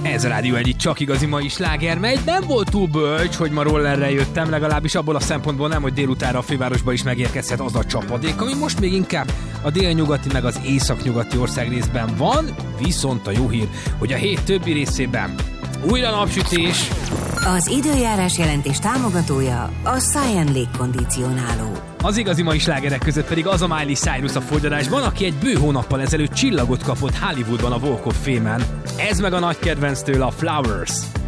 Ez a Rádió Egy csak igazi mai sláger megy. Nem volt túl bölcs, hogy ma rollerrel jöttem, legalábbis abból a szempontból nem, hogy délutánra a fővárosba is megérkezhet az a csapadék, ami most még inkább a délnyugati meg az északnyugati országrészben van, viszont a jó hír, hogy a hét többi részében újra napsütés. Az időjárás jelentés támogatója a Science légkondicionáló. Az igazi mai slágerek között pedig az a Miley Cyrus a fogyarásban, aki egy bő hónappal ezelőtt csillagot kapott Hollywoodban a Walk of Fame-en. Ez meg a nagy kedvenc tőle, a Flowers.